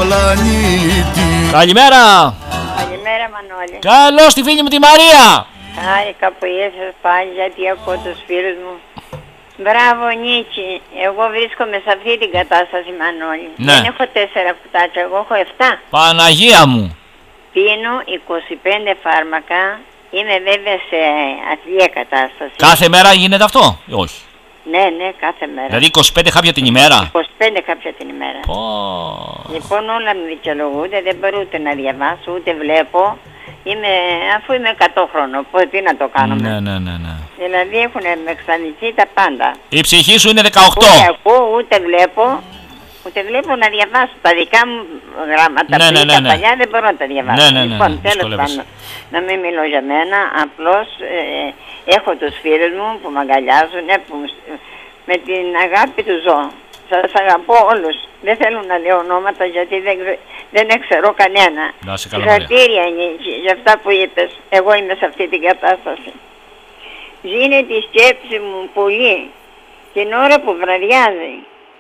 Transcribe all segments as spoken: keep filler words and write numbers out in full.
πλανήτη. Καλημέρα. Καλημέρα Μανώλη. Καλώς τη φίλη μου τη Μαρία. Χάρηκα που ήρθες πάλι γιατί ακούω τους φίλους μου. Μπράβο Νίκη, εγώ βρίσκομαι σε αυτή την κατάσταση Μανώλη. Ναι. Δεν έχω τέσσερα κουτάκια, εγώ έχω εφτά. Παναγία μου. Πίνω είκοσι πέντε φάρμακα, είμαι βέβαια σε αθλία κατάσταση. Κάθε μέρα γίνεται αυτό ή όχι? Ναι, ναι, κάθε μέρα. Δηλαδή είκοσι πέντε χάπια την ημέρα. είκοσι πέντε κάποια την ημέρα. Oh. Λοιπόν όλα με δικαιολογούνται, δεν μπορώ ούτε να διαβάσω, ούτε βλέπω. Είμαι, αφού είμαι εκατό χρονών, οπότε τι να το κάνουμε. Ναι, ναι, ναι, ναι. Δηλαδή έχουν εξαντληθεί τα πάντα. Η ψυχή σου είναι δεκαοκτώ. Ούτε ακούω, ούτε βλέπω, ούτε βλέπω να διαβάσω. Τα δικά μου γράμματα Ναι, πριν, ναι, ναι, τα ναι. παλιά δεν μπορώ να τα διαβάσω. Ναι, ναι, ναι, Λοιπόν, ναι, τέλος δυσκολεύεσαι. πάντων, να μην μιλώ για μένα, απλώς ε, έχω τους φίλους μου που με αγκαλιάζουν, που με την αγάπη του ζω. Σας αγαπώ όλους. Δεν θέλω να λέω ονόματα γιατί δεν, δεν ξέρω κανένα. Να είσαι καλά, Συγχαρητήρια Νίκη για αυτά που είπες. Εγώ είμαι σε αυτή την κατάσταση. Γίνεται η σκέψη μου πολύ την ώρα που βραδιάζει.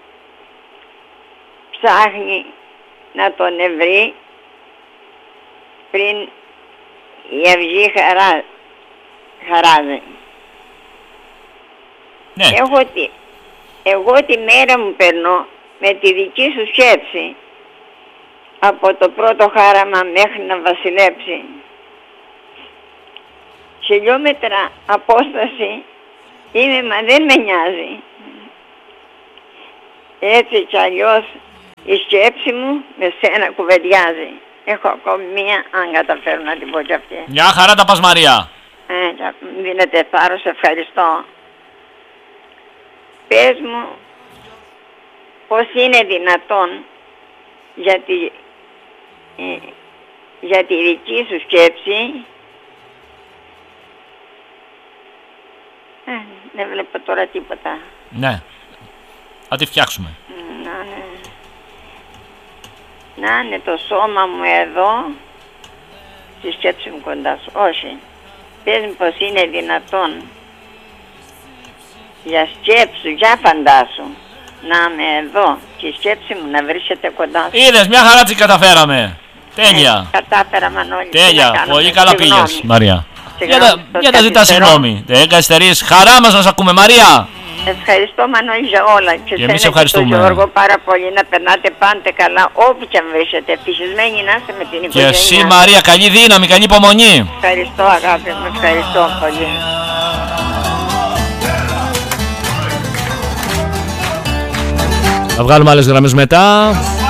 Ψάχνει να τον ευρεί πριν η αυγή χαρά, χαράζει. Ναι. Εγώ, τη, εγώ τη μέρα μου περνώ με τη δική σου σκέψη από το πρώτο χάραμα μέχρι να βασιλέψει. Χιλιόμετρα απόσταση είμαι μα δεν με νοιάζει. Έτσι κι αλλιώς η σκέψη μου με σένα κουβεντιάζει. Έχω ακόμη μία αν καταφέρω να την πω κι αυτή. Μια χαρά τα πας Μαρία. Ε, δίνετε θάρρος, ευχαριστώ. Πες μου πώς είναι δυνατόν για τη, ε, για τη δική σου σκέψη. Ε, δεν βλέπω τώρα τίποτα. Ναι. Θα τη φτιάξουμε. Να είναι, να είναι το σώμα μου εδώ, τη σκέψη μου κοντά σου. Όχι. Πες μου πως είναι δυνατόν για σκέψου, για φαντάσου, να είμαι εδώ και η σκέψη μου να βρίσκεται κοντά σου. Είδες, μια χαρά τη καταφέραμε. Τέλεια. Ε, κατάφερα Μανώλη. Τέλεια. Πολύ καλά πήγες Μαρία. Για Συγγνώμη, τα, το για τα ζητά καθυστερώ. συγγνώμη. Δεν καθυστερείς. Χαρά μας να σ' ακούμε Μαρία. Ευχαριστώ Μανώλη για όλα. Και, Και εμείς σένα ευχαριστούμε. Και τον Γιώργο πάρα πολύ, να περνάτε πάντα καλά όπου και αν βρίσκετε. Ευτυχισμένοι να είστε με την Και οικογένειά. εσύ Μαρία, καλή δύναμη, καλή υπομονή. Ευχαριστώ αγάπη μου, ευχαριστώ πολύ. Θα βγάλουμε άλλες γραμμές μετά.